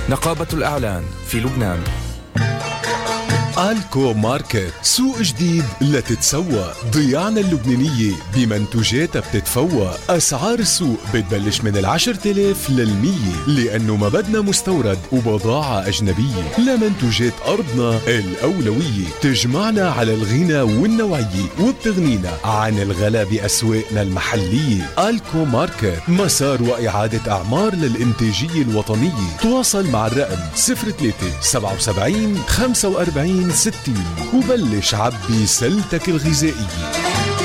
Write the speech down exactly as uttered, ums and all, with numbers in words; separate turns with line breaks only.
نقابة الأعلان في لبنان.
آلكو ماركت، سوق جديد لتتسوق. ضياعنا اللبنانية بمنتوجاتها بتتفوق. أسعار السوق بتبلش من العشر تلاف للمية، لأنه ما بدنا مستورد وبضاعة أجنبية. لمنتوجات أرضنا الأولوية، تجمعنا على الغنى والنوعية وبتغنينا عن الغلا بأسواقنا المحلية. آلكو ماركت، مسار وإعادة أعمار للإنتاجية الوطنية. تواصل مع الرقم صفر ثلاثة سبعة وسبعين خمسة وأربعين ستين وبلش عبي سلتك الغذائية.